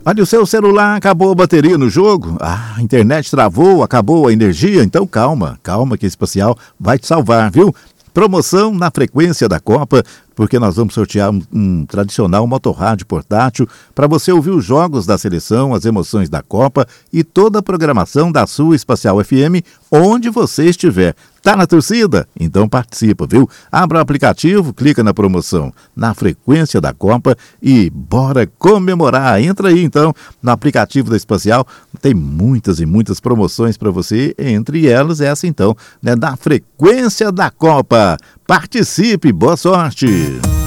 Olha, o seu celular acabou a bateria no jogo? A internet travou, acabou a energia? Então calma que esse especial vai te salvar, viu? Promoção na frequência da Copa, porque nós vamos sortear um tradicional motorrádio portátil para você ouvir os jogos da seleção, as emoções da Copa e toda a programação da sua Espacial FM, onde você estiver. Tá na torcida? Então participa, viu? Abra o aplicativo, clica na promoção na frequência da Copa e bora comemorar. Entra aí então no aplicativo da Espacial, tem muitas e muitas promoções para você, entre elas essa então, né, da frequência da Copa. Participe, boa sorte!